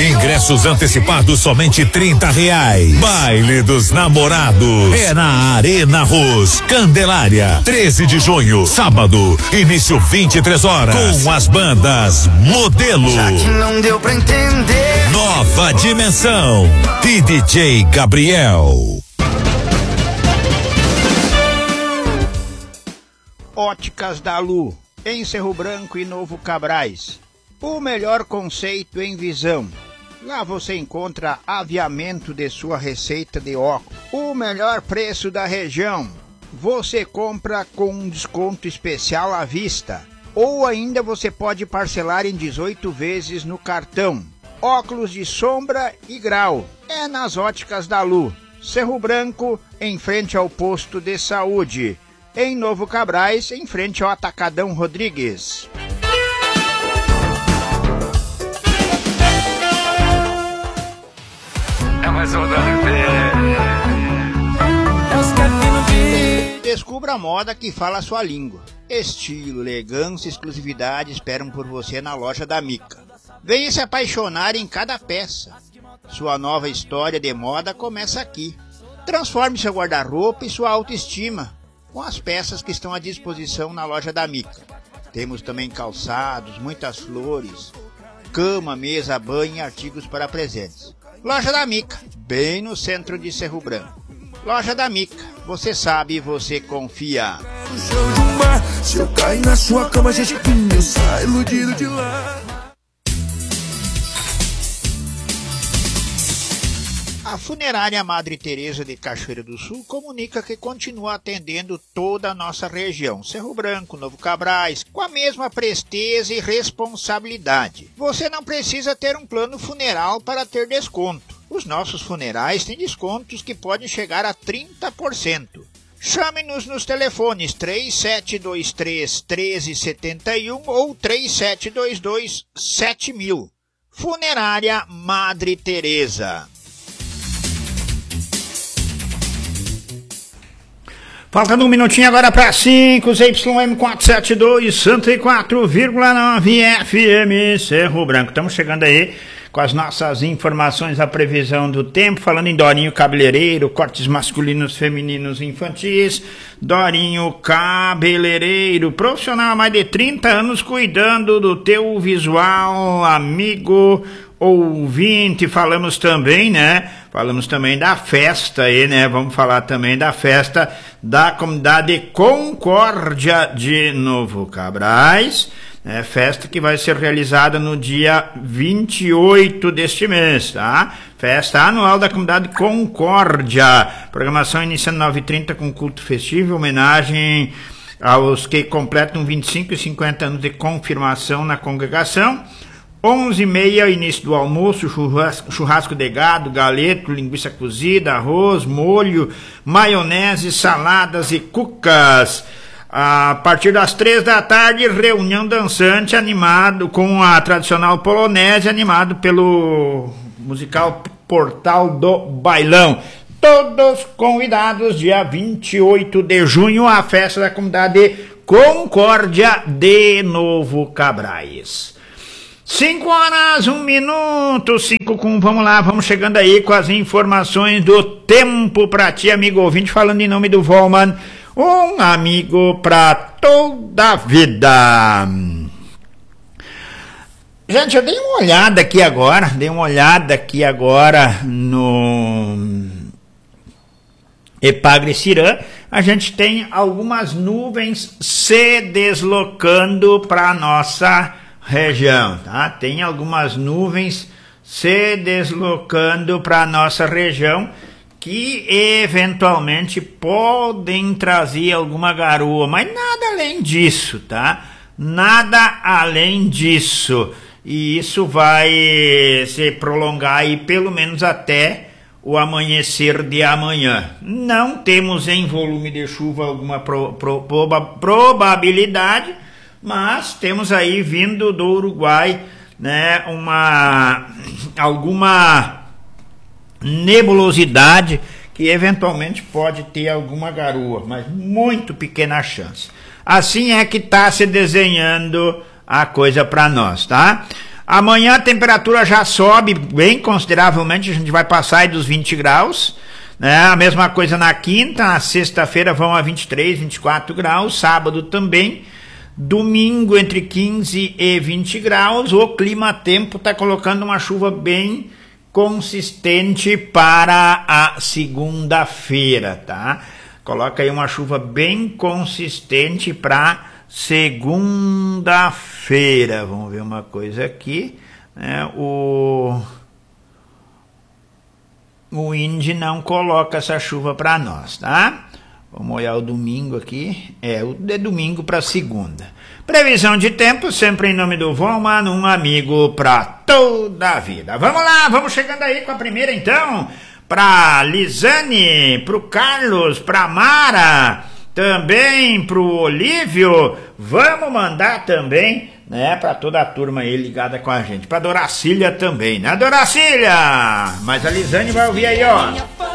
Ingressos antecipados somente R$30. Baile dos Namorados é na Arena Rus, Candelária, 13 de junho, sábado, início 23 horas, com as bandas Modelo, Já que não deu pra entender, Nova Dimensão e DJ Gabriel. Óticas da Lu, em Cerro Branco e Novo Cabrais. O melhor conceito em visão. Lá você encontra aviamento de sua receita de óculos. O melhor preço da região. Você compra com um desconto especial à vista. Ou ainda você pode parcelar em 18 vezes no cartão. Óculos de sombra e grau. É nas Óticas da Lu. Cerro Branco, em frente ao posto de saúde. Em Novo Cabrais, em frente ao Atacadão Rodrigues. é mais um Descubra a moda que fala a sua língua. Estilo, elegância e exclusividade esperam por você na loja da Mica. Venha se apaixonar em cada peça. Sua nova história de moda começa aqui. Transforme seu guarda-roupa e sua autoestima com as peças que estão à disposição na loja da Mica. Temos também calçados, muitas flores, cama, mesa, banho e artigos para presentes. Loja da Mica, bem no centro de Cerro Branco. Loja da Mica, você sabe, você confia. Se eu cair na sua cama, gente, eu saio iludido de lá. A Funerária Madre Teresa de Cachoeira do Sul comunica que continua atendendo toda a nossa região, Cerro Branco, Novo Cabrais, com a mesma presteza e responsabilidade. Você não precisa ter um plano funeral para ter desconto. Os nossos funerais têm descontos que podem chegar a 30%. Chame-nos nos telefones 3723-1371 ou 3722-7000. Funerária Madre Teresa. Faltando um minutinho agora para 5, ZYM 472, 104,9 FM, Cerro Branco. Estamos chegando aí com as nossas informações, a previsão do tempo, falando em Dorinho Cabeleireiro, cortes masculinos, femininos e infantis. Dorinho Cabeleireiro, profissional há mais de 30 anos cuidando do teu visual, amigo ouvinte. Falamos também, né? Falamos também da festa aí, né? Vamos falar também da festa da comunidade Concórdia de Novo Cabrais, né? Festa que vai ser realizada no dia 28 deste mês, tá? Festa anual da comunidade Concórdia. Programação iniciando 9h30 com culto festivo, homenagem aos que completam 25 e 50 anos de confirmação na congregação. 11h30, início do almoço, churrasco de gado, galeto, linguiça cozida, arroz, molho, maionese, saladas e cucas. A partir das 3 da tarde, reunião dançante animado com a tradicional polonese, animado pelo musical Portal do Bailão. Todos convidados, dia 28 de junho, à festa da comunidade Concórdia de Novo Cabrais. 5 horas, 1 minuto, 5 com, vamos lá, vamos chegando aí com as informações do tempo pra ti, amigo ouvinte, falando em nome do Volman, um amigo pra toda a vida. Gente, eu dei uma olhada aqui agora no Epagre Cirã. A gente tem algumas nuvens se deslocando para nossa região, tá? Tem algumas nuvens se deslocando para nossa região que eventualmente podem trazer alguma garoa, mas nada além disso, tá? Nada além disso. E isso vai se prolongar aí pelo menos até o amanhecer de amanhã. Não temos em volume de chuva alguma probabilidade, mas temos aí vindo do Uruguai, né, alguma nebulosidade que eventualmente pode ter alguma garoa, mas muito pequena chance. Assim é que está se desenhando a coisa para nós, tá? Amanhã a temperatura já sobe bem consideravelmente, a gente vai passar aí dos 20 graus. A mesma coisa na quinta, na sexta-feira vão a 23, 24 graus, sábado também. Domingo entre 15 e 20 graus, o clima-tempo está colocando uma chuva bem consistente para a segunda-feira, tá? Coloca aí uma chuva bem consistente para segunda-feira. Vamos ver uma coisa aqui, né? O INDE não coloca essa chuva para nós, tá? Vamos olhar o domingo aqui. O de domingo para segunda. Previsão de tempo, sempre em nome do Volman, um amigo para toda a vida. Vamos lá, vamos chegando aí com a primeira então. Para Lisane, para o Carlos, para Mara, também para o Olívio. Vamos mandar também, né, para toda a turma aí ligada com a gente. Para Doracília também, né, Doracília? Mas a Lisane vai ouvir aí, ó.